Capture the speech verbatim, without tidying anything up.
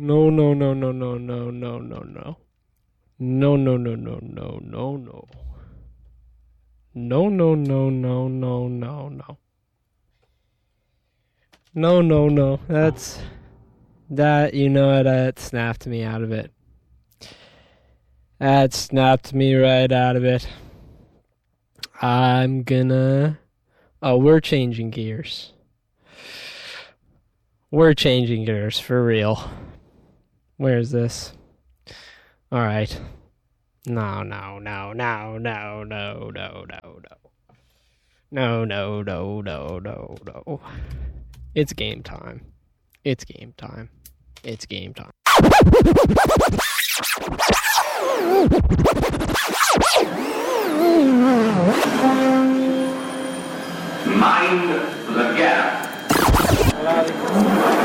No, no, no, no, no, no, no, no, no. No, no, no, no, no, no, no. No, no, no, no, no, no, no. No, no, no. That's... That, you know, that snapped me out of it. That snapped me right out of it. I'm gonna... Oh, we're changing gears. We're changing gears, for real. Where is this? Alright. No, no, no, no, no, no, no, no, no. No, no, no, no, no, no. It's game time. It's game time. It's game time. Mind the gap.